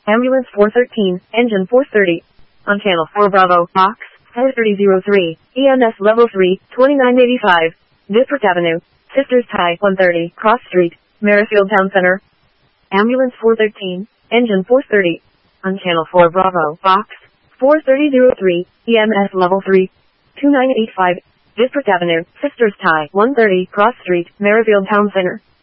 Ambulance 413, engine 430. On channel 4 Bravo, box, 43003, EMS level 3, 2985. District Avenue, Sisters Tie, 130, Cross Street, Merrifield Town Center. Ambulance 413, engine 430. On channel 4 Bravo, box, 43003, EMS level 3, 2985. District Avenue, Sisters Tie, 130, Cross Street, Merrifield Town Center.